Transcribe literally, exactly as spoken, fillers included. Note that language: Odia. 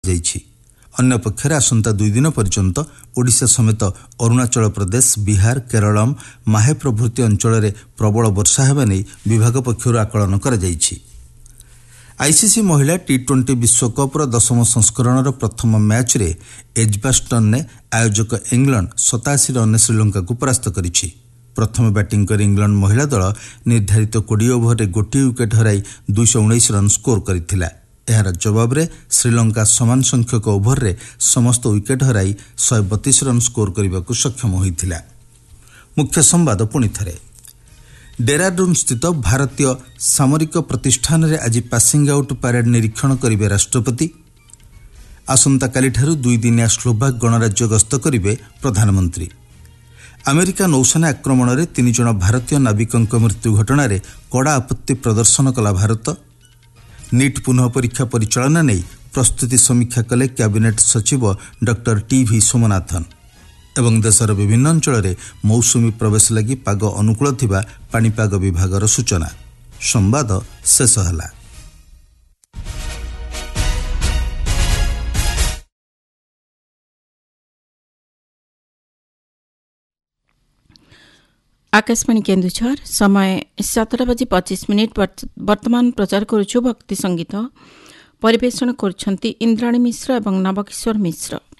ଯାଇଛି। ଅନ୍ୟ ପକ୍ଷରେ ଆସନ୍ତା ଦୁଇ ଦିନ ପର୍ଯ୍ୟନ୍ତ ଓଡ଼ିଶା ସମେତ ଅରୁଣାଚଳ ପ୍ରଦେଶ, ବିହାର, କେରଳମ୍, ମାହେ ପ୍ରଭୃତି ଅଞ୍ଚଳରେ ପ୍ରବଳ ବର୍ଷା ହେବା ନେଇ ବିଭାଗ ପକ୍ଷରୁ ଆକଳନ କରାଯାଇଛି। ଆଇସିସି ମହିଳା ଟି ଟ୍ୱେଣ୍ଟି ବିଶ୍ୱକପ୍ର ଦଶମ ସଂସ୍କରଣର ପ୍ରଥମ ମ୍ୟାଚ୍ରେ ଏଜ୍ବାଷ୍ଟନ୍ରେ ଆୟୋଜକ ଇଂଲଣ୍ଡ ସତାଅଶୀ ରନ୍ରେ ଶ୍ରୀଲଙ୍କାକୁ ପରାସ୍ତ କରିଛି। ପ୍ରଥମେ ବ୍ୟାଟିଂ କରି ଇଂଲଣ୍ଡ ମହିଳା ଦଳ ନିର୍ଦ୍ଧାରିତ କୋଡ଼ିଏ ଓଭରରେ ଗୋଟିଏ ୱିକେଟ୍ ହରାଇ ଦୁଇଶହ ଉଣେଇଶ ରନ୍ ସ୍କୋର କରିଥିଲା। ଏହାର ଜବାବରେ ଶ୍ରୀଲଙ୍କା ସମାନ ସଂଖ୍ୟକ ଓଭରରେ ସମସ୍ତ ୱିକେଟ୍ ହରାଇ ଶହେ ବତିଶ ରନ୍ ସ୍କୋର କରିବାକୁ ସକ୍ଷମ ହୋଇଥିଲା। ମୁଖ୍ୟ ସମ୍ବାଦ ପୁଣି ଥରେ। ଡେରାଡୁନ୍ ସ୍ଥିତ ଭାରତୀୟ ସାମରିକ ପ୍ରତିଷ୍ଠାନରେ ଆଜି ପାସିଂ ଆଉଟ୍ ପ୍ୟାରେଡ୍ ନିରୀକ୍ଷଣ କରିବେ ରାଷ୍ଟ୍ରପତି। ଆସନ୍ତାକାଲିଠାରୁ ଦୁଇଦିନିଆ ସ୍ଲୋଭାକ୍ ଗଣରାଜ୍ୟ ଗସ୍ତ କରିବେ ପ୍ରଧାନମନ୍ତ୍ରୀ। ଆମେରିକା ନୌସେନା ଆକ୍ରମଣରେ ତିନି ଜଣ ଭାରତୀୟ ନାବିକଙ୍କ ମୃତ୍ୟୁ ଘଟଣାରେ କଡ଼ା ଆପତ୍ତି ପ୍ରଦର୍ଶନ କଲା ଭାରତ। ନିଟ୍ ପୁନଃ ପରୀକ୍ଷା ପରିଚାଳନା ନେଇ ପ୍ରସ୍ତୁତି ସମୀକ୍ଷା କଲେ କ୍ୟାବିନେଟ୍ ସଚିବ ଡକ୍ଟର ଟିଭି ସୋମନାଥନ୍। ଏବଂ ଦେଶର ବିଭିନ୍ନ ଅଞ୍ଚଳରେ ମୌସୁମୀ ପ୍ରବେଶ ଲାଗି ପାଗ ଅନୁକୂଳ ଥିବା ପାଣିପାଗ ବିଭାଗର ସୂଚନା। ସମ୍ବାଦ ଶେଷ ହେଲା। आकाशवाणी केन्दुझर समय सतटा बजी पचिश मिनिट। वर्तमान प्रचार करुछु भक्ति संगीत। परिवेषण करुछंती इंद्राणी मिश्र एवं नवकिशोर मिश्र।